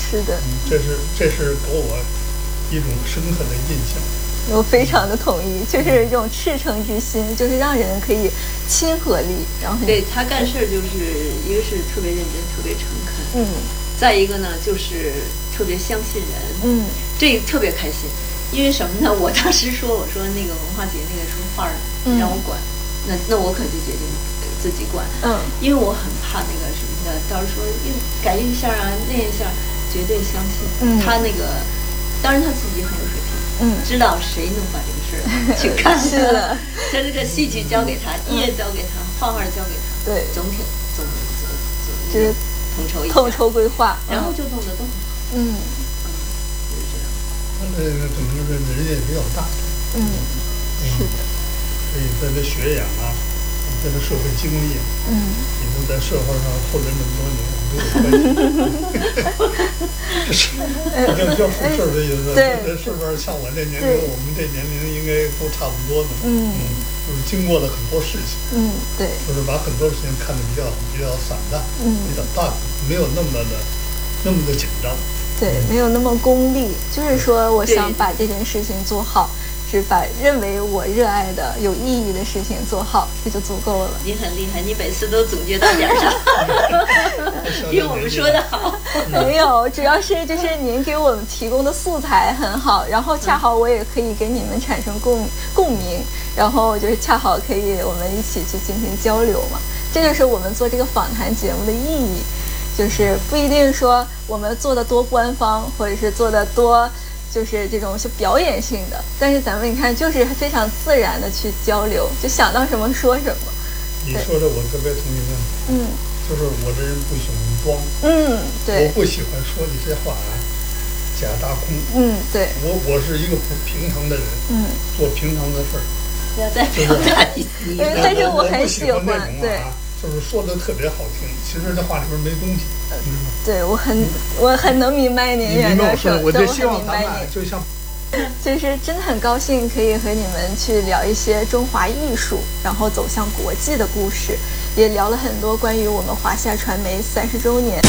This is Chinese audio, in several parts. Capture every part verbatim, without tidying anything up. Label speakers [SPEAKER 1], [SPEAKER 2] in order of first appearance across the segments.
[SPEAKER 1] 是的，
[SPEAKER 2] 这是这是给我一种深刻的印象。
[SPEAKER 1] 我非常的同意，就是一种赤诚之心，就是让人可以亲和力，然后
[SPEAKER 3] 对他干事就是一个是特别认真、特别诚恳，
[SPEAKER 1] 嗯，
[SPEAKER 3] 再一个呢就是特别相信人，
[SPEAKER 1] 嗯，
[SPEAKER 3] 这特别开心。因为什么呢？我当时说，我说那个文化节那个什么画让我管，嗯、那那我可就决定自己管，
[SPEAKER 1] 嗯，
[SPEAKER 3] 因为我很怕那个什么的，到时候说改一下啊，那一下，绝对相信、嗯、他那个，当然他自己很有水平。嗯，知道谁能把这个事儿去干
[SPEAKER 1] 是的，
[SPEAKER 3] 他这个戏剧交给他，音乐交给他，画画交给他，
[SPEAKER 1] 对，
[SPEAKER 3] 总体总总总
[SPEAKER 1] 就是
[SPEAKER 3] 统筹一下，
[SPEAKER 1] 统筹规划，
[SPEAKER 3] 然后就弄得都很好。
[SPEAKER 1] 嗯
[SPEAKER 3] 嗯，就是这样。
[SPEAKER 2] 他这个整个的人也比较大。
[SPEAKER 1] 嗯，是的。
[SPEAKER 2] 所以在这学养啊，在这社会经历啊，嗯，你们在社会上混了那么多年，我们都有关系。这是这叫出事儿的意思。
[SPEAKER 1] 对，
[SPEAKER 2] 这是不是像我这年龄，我们这年龄应该都差不多呢？嗯嗯，就是经过了很多事情。
[SPEAKER 1] 嗯，对，
[SPEAKER 2] 就是把很多事情看得比较比较散淡，嗯，比较淡，没有那么的那么的紧张。
[SPEAKER 1] 对，没有那么功利，就是说，我想把这件事情做好。是把认为我热爱的有意义的事情做好，这就足够了。
[SPEAKER 3] 你很厉害，你每次都总结到点上，因为我们说的好。
[SPEAKER 1] 没有，主要是就是您给我们提供的素材很好，然后恰好我也可以给你们产生共共鸣，然后就是恰好可以我们一起去进行交流嘛。这就是我们做这个访谈节目的意义，就是不一定说我们做的多官方，或者是做的多。就是这种是表演性的，但是咱们你看，就是非常自然的去交流，就想到什么说什么。
[SPEAKER 2] 你说的我特别同意的，嗯，就是我这人不喜欢装，
[SPEAKER 1] 嗯，对，
[SPEAKER 2] 我不喜欢说这些话啊，假大空，
[SPEAKER 1] 嗯，对，
[SPEAKER 2] 我我是一个不平常的人，嗯，做平常的事儿，
[SPEAKER 3] 不要再表达你，
[SPEAKER 1] 但是我很喜欢，对。
[SPEAKER 2] 就是说的特别好听，其实这话里边没东西。嗯、
[SPEAKER 1] 对，我很我很能明白您袁教授，
[SPEAKER 2] 我就希望咱们就像，
[SPEAKER 1] 就是真的很高兴可以和你们去聊一些中华艺术，然后走向国际的故事，也聊了很多关于我们华夏传媒三十周年，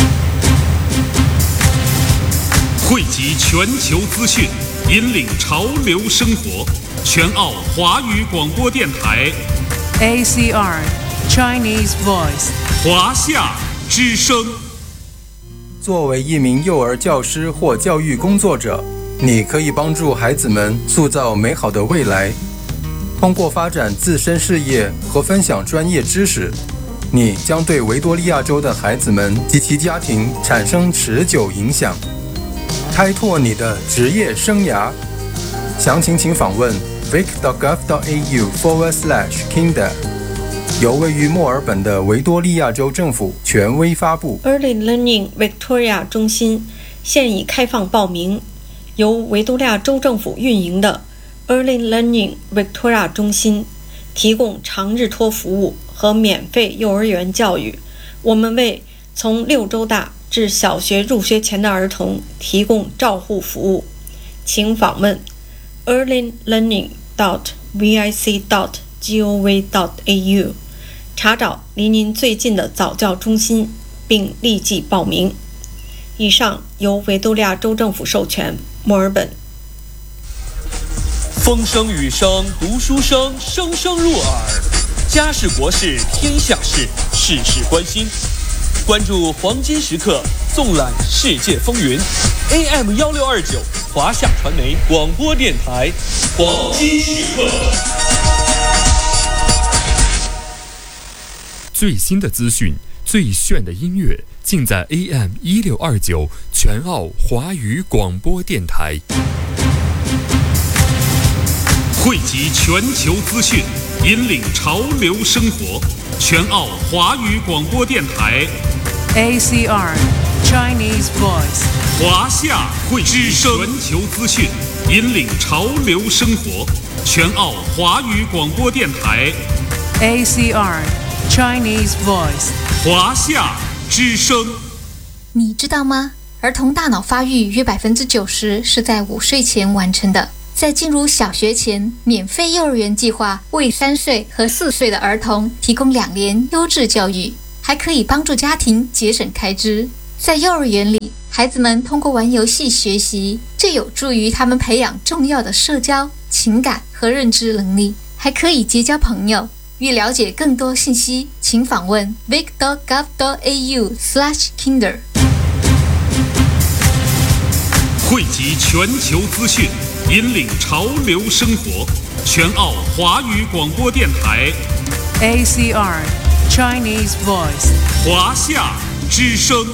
[SPEAKER 4] 汇集全球资讯，引领潮流生活，全澳华语广播电台
[SPEAKER 5] A C R。Chinese Voice，
[SPEAKER 4] 华夏之声。
[SPEAKER 6] 作为一名幼儿教师或教育工作者，你可以帮助孩子们塑造美好的未来。通过发展自身事业和分享专业知识，你将对维多利亚州的孩子们及其家庭产生持久影响，开拓你的职业生涯。详情请访问 vic dot gov dot a u forward slash kinder。由位于墨尔本的维多利亚州政府权威发布。
[SPEAKER 7] Early Learning Victoria 中心现已开放报名，由维多利亚州政府运营的 Early Learning Victoria 中心提供长日托服务和免费幼儿园教育。我们为从六周大至小学入学前的儿童提供照护服务，请访问 early learning dot vic dot gov dot a u。查找离您最近的早教中心，并立即报名。以上由维多利亚州政府授权，墨尔本。
[SPEAKER 8] 风声雨声读书声，声声入耳。家事国事天下事，事事关心。关注黄金时刻，纵览世界风云。A M 幺六二九，华夏传媒广播电台，黄金时刻。
[SPEAKER 4] 最新的资讯，最炫的音乐，尽在 A M 一六二九全澳华语广播电台。汇集全球资讯，引领潮流生活，全澳华语广播电台
[SPEAKER 5] A C R Chinese Voice，
[SPEAKER 4] 华夏汇之声，全球资讯，引领潮流生活，全澳华语广播电台
[SPEAKER 5] A C R Chinese Voice，
[SPEAKER 4] 华夏之声。
[SPEAKER 9] 你知道吗？儿童大脑发育约百分之九十是在五岁前完成的。在进入小学前，免费幼儿园计划为三岁和四岁的儿童提供两年优质教育，还可以帮助家庭节省开支。在幼儿园里， 孩子们通过玩游戏学习，这有助于他们培养重要的社交、情感和认知能力，还可以结交朋友。欲了解更多信息，请访问 vic dot gov dot a u slash kinder。
[SPEAKER 4] 汇集全球资讯，引领潮流生活。全澳华语广播电台
[SPEAKER 5] A C R Chinese Voice
[SPEAKER 4] 华夏之声。